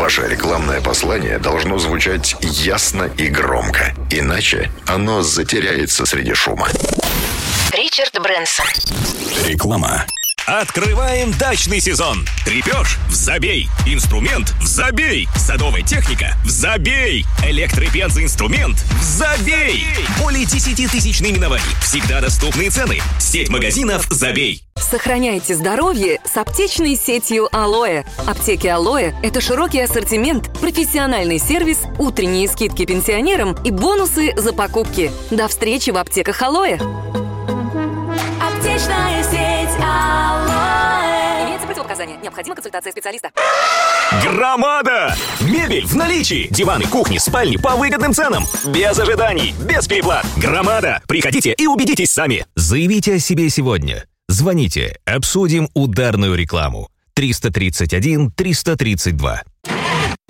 Ваше рекламное послание должно звучать ясно и громко, иначе оно затеряется среди шума. Ричард Брэнсон. Реклама. Открываем дачный сезон. Крепеж – в забей. Инструмент – в забей. Садовая техника – в забей. Электробензоинструмент – в забей. Более 10 тысяч наименований. Всегда доступные цены. Сеть магазинов «Забей». Сохраняйте здоровье с аптечной сетью «Алоэ». Аптеки «Алоэ» – это широкий ассортимент, профессиональный сервис, утренние скидки пенсионерам и бонусы за покупки. До встречи в аптеках «Алоэ». Аптечная сеть «Алоэ». Имеется противопоказание. Необходима консультация специалиста. Громада! Мебель в наличии. Диваны, кухни, спальни по выгодным ценам. Без ожиданий, без переплат. Громада! Приходите и убедитесь сами. Заявите о себе сегодня. Звоните, обсудим ударную рекламу. 331 332.